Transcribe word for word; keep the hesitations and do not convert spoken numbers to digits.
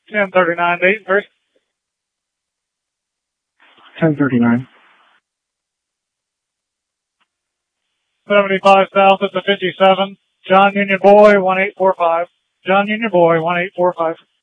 ten thirty-nine, Dayton. ten thirty-nine. seventy-five south at the fifty-seven. John Union Boy, one eight four five. John Union Boy, one eight four five.